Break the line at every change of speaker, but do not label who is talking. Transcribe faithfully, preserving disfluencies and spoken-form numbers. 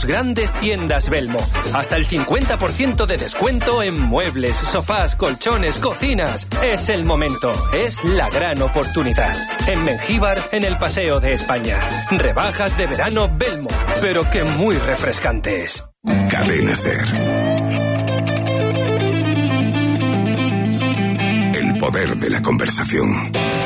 tus grandes tiendas Belmo. Hasta el cincuenta por ciento de descuento en muebles, sofás, colchones, cocinas. Es el momento, es la gran oportunidad. En Mengíbar, en el Paseo de España. Rebajas de verano Belmo, pero que muy refrescantes.
Cadena Ser. El poder de la conversación.